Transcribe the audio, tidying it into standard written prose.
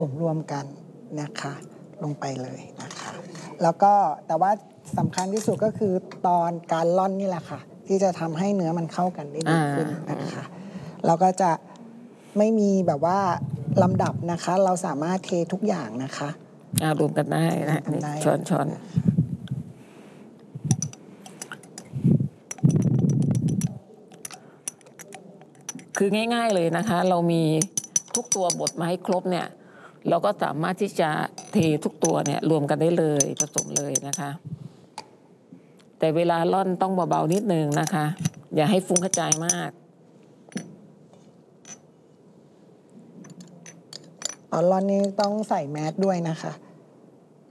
ผมรวมกันนะคะลงไปเลยนะคะแล้วก็แต่ว่าสำคัญที่สุดก็คือตอนการร่อนนี่แหละค่ะที่จะทำให้เนื้อมันเข้ากันได้ดีขึ้นนะคะเราก็จะไม่มีแบบว่าลำดับนะคะเราสามารถเททุกอย่างนะคะรวมกันได้นะช้อนคือง่ายๆเลยนะคะเรามีทุกตัวบดมาให้ครบเนี่ยเราก็สามารถที่จะเททุกตัวเนี่ยรวมกันได้เลยผสมเลยนะคะแต่เวลาร่อนต้องเบาๆนิดนึงนะคะอย่าให้ฟุ้งกระจายมากตอนร่อนนี้ต้องใส่แมสด้วยนะคะ